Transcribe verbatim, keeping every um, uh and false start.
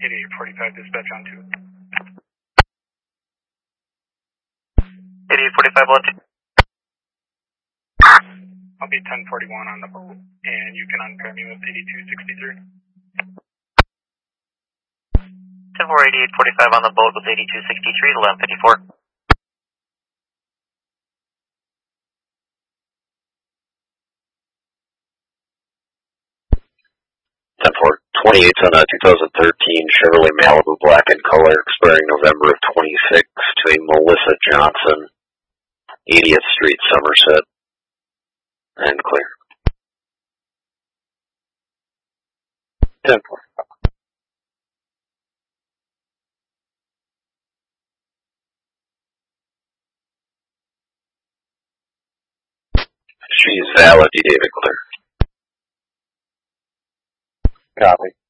eighty-eight forty-five, dispatch on two. eighty-eight forty-five, one two. I'll be ten forty-one on the boat, and you can unpair me with eighty-two sixty-three. ten four, eighty-eight forty-five on the boat with eighty-two sixty-three, eleven fifty-four. ten four, twenty-eight on a two thousand thirteen Chevrolet Malibu black in color, expiring November of twenty-six, to a Melissa Johnson, eightieth Street, Somerset, and clear. ten four. She's valid, you David, clear. Copy.